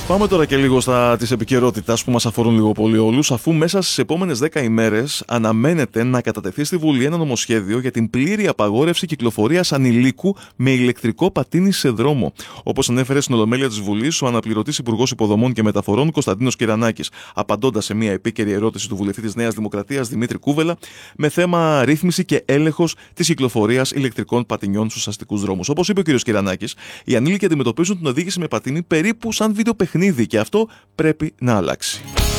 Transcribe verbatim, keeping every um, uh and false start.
Πάμε τώρα και λίγο στα της επικαιρότητας που μας αφορούν λίγο πολύ όλους, αφού μέσα στις επόμενες δέκα ημέρες αναμένεται να κατατεθεί στη Βουλή ένα νομοσχέδιο για την πλήρη απαγόρευση κυκλοφορίας ανηλίκου με ηλεκτρικό πατίνι σε δρόμο. Όπως ανέφερε στην Ολομέλεια της Βουλής ο αναπληρωτής Υπουργός Υποδομών και Μεταφορών Κωνσταντίνος Κυρανάκης, απαντώντας σε μια επίκαιρη ερώτηση του βουλευτή της Νέας Δημοκρατίας Δημήτρη Κούβελα, με θέμα ρύθμιση και έλεγχος της κυκλοφορίας ηλεκτρικών πατινιών στους αστικούς δρόμους. Όπως είπε ο κ. Κυρανάκης, οι ανήλικοι αντιμετωπίζουν την οδήγηση με πατίνι περίπου σαν βίντεο παιχνίδι και αυτό πρέπει να αλλάξει.